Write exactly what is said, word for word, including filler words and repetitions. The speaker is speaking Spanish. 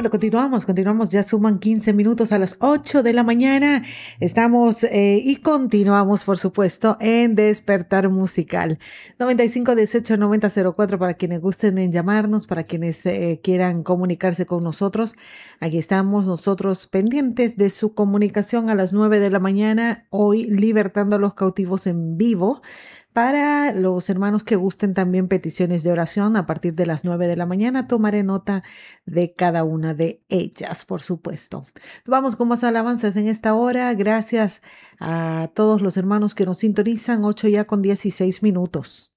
Bueno, continuamos, continuamos, ya suman quince minutos a las ocho de la mañana. Estamos eh, y continuamos, por supuesto, en Despertar Musical. noventa y cinco dieciocho noventa cero cuatro para quienes gusten en llamarnos, para quienes eh, quieran comunicarse con nosotros. Aquí estamos nosotros pendientes de su comunicación a las nueve de la mañana, hoy libertando a los cautivos en vivo. Para los hermanos que gusten también peticiones de oración a partir de las nueve de la mañana, tomaré nota de cada una de ellas, por supuesto. Vamos con más alabanzas en esta hora. Gracias a todos los hermanos que nos sintonizan. ocho ya con dieciséis minutos.